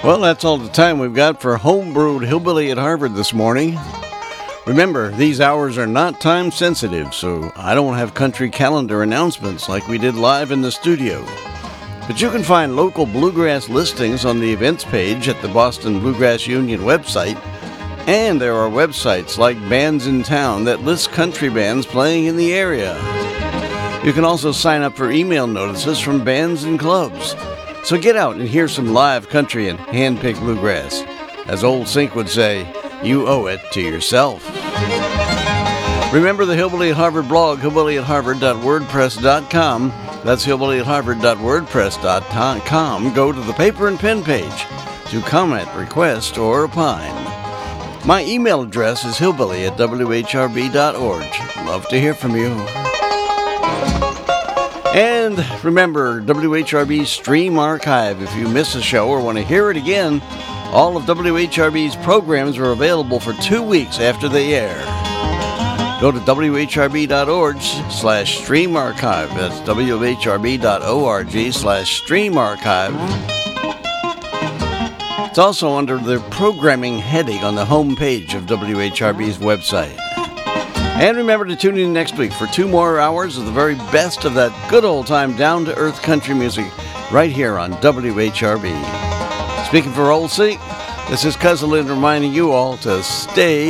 Well, that's all the time we've got for Homebrewed Hillbilly at Harvard this morning. Remember, these hours are not time sensitive, so I don't have country calendar announcements like we did live in the studio. But you can find local bluegrass listings on the events page at the Boston Bluegrass Union website, and there are websites like Bands in Town that list country bands playing in the area. You can also sign up for email notices from bands and clubs. So get out and hear some live country and hand-picked bluegrass. As Old Sink would say, you owe it to yourself. Remember the Hillbilly at Harvard blog, hillbillyathharvard.wordpress.com. That's hillbillyathharvard.wordpress.com. Go to the paper and pen page to comment, request, or opine. My email address is hillbilly@whrb.org. Love to hear from you. And remember, WHRB's Stream Archive. If you miss a show or want to hear it again, all of WHRB's programs are available for 2 weeks after they air. Go to whrb.org/stream archive. That's whrb.org/stream archive. It's also under the programming heading on the home page of WHRB's website. And remember to tune in next week for 2 more hours of the very best of that good old-time down-to-earth country music right here on WHRB. Speaking for Old Sink, this is Cousin Lynn reminding you all to stay